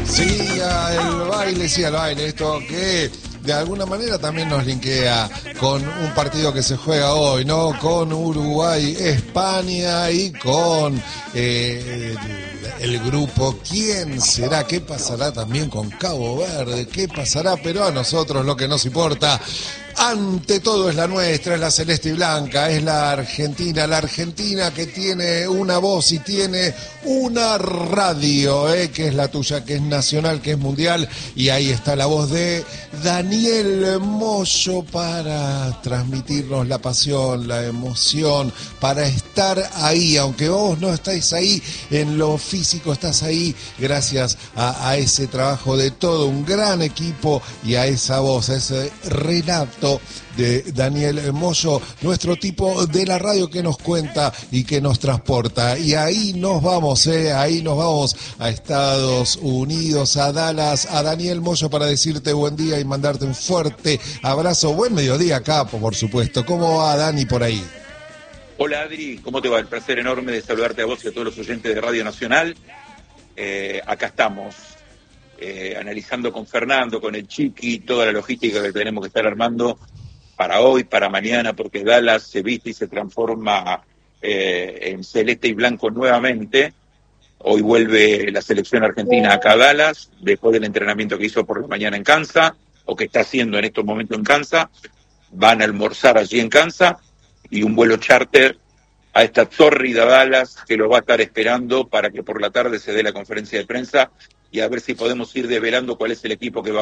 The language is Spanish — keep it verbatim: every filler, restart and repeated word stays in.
Sí, al baile, sí, al baile. Esto que de alguna manera también nos linkea con un partido que se juega hoy, ¿no? Con Uruguay, España y con eh, el, el grupo. ¿Quién será? ¿Qué pasará también con Cabo Verde? ¿Qué pasará? Pero a nosotros lo que nos importa, ante todo, es la nuestra, es la celeste y blanca, es la Argentina, la Argentina que tiene una voz y tiene una radio, ¿eh? Que es la tuya, que es nacional, que es mundial, y ahí está la voz de Daniel Moyo para transmitirnos la pasión, la emoción, para estar ahí, aunque vos no estáis ahí en lo físico, estás ahí gracias a, a ese trabajo de todo un gran equipo y a esa voz, a ese relato de Daniel Moyo, nuestro tipo de la radio que nos cuenta y que nos transporta. Y ahí nos vamos, eh, ahí nos vamos a Estados Unidos, a Dallas, a Daniel Moyo para decirte buen día y mandarte un fuerte abrazo. Buen mediodía, capo, por supuesto. ¿Cómo va, Dani, por ahí? Hola, Adri, ¿cómo te va? El placer enorme de saludarte a vos y a todos los oyentes de Radio Nacional. Eh, acá estamos. Eh, analizando con Fernando, con el Chiqui, toda la logística que tenemos que estar armando para hoy, para mañana, porque Dallas se viste y se transforma eh, en celeste y blanco nuevamente. Hoy vuelve la selección argentina acá a Dallas, después del entrenamiento que hizo por la mañana en Kansas, o que está haciendo en estos momentos en Kansas. Van a almorzar allí en Kansas, y un vuelo charter a esta tórrida Dallas que los va a estar esperando para que por la tarde se dé la conferencia de prensa y a ver si podemos ir develando cuál es el equipo que va